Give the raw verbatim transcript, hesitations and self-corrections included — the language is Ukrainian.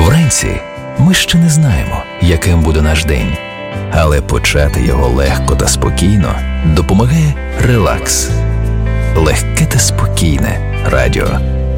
Вранці ми ще не знаємо, яким буде наш день, але почати його легко та спокійно допомагає релакс. Легке та спокійне радіо